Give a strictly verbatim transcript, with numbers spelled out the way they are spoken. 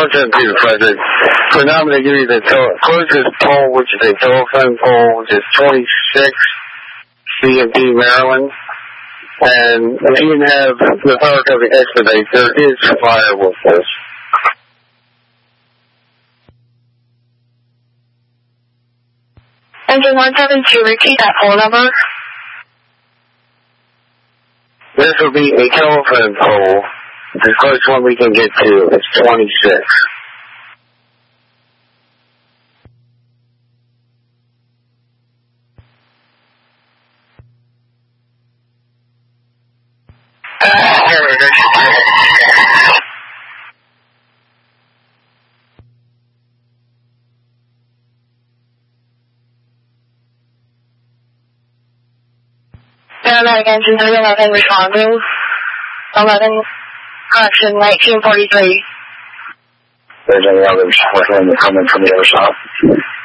Norton Peter Frederick. So now I'm going to give you the tel- closest pole, which is a telephone pole, which is twenty-six, C and D, Maryland. And if you can have the power company expedite, there is fire with this. Engine one seven two, repeat that pole number. This will be a telephone pole. The closest one we can get to is twenty-six. Paramedic engine three eleven responding. eleven, correction, nineteen forty-three. There's any others working on the comment from the other side.